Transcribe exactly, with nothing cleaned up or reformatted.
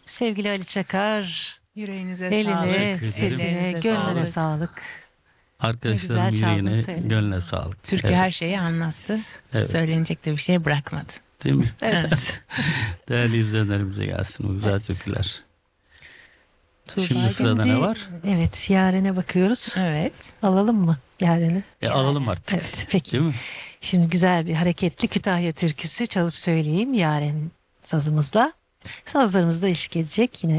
Sevgili Ali Çakar, Yüreğinize eline, sağlık. sesine, Ellerinize gönlüne sağlık. sağlık. Arkadaşlarım güzel çaldın, yüreğine, söyledin. gönlüne sağlık. Türkü Evet, her şeyi anlattı. evet. Söylenecek de bir şey bırakmadı. Değil mi? Evet. Değerli izleyenlerimize gelsin bu güzel Evet. türküler. Tuğba, Şimdi sırada ne var? Evet, Yaren'e bakıyoruz. Evet. Alalım mı Yaren'i? E, alalım artık. Evet, peki. Değil mi? Şimdi güzel bir hareketli Kütahya türküsü çalıp söyleyeyim Yaren sazımızla. Sazlarımızda eşlik edecek yine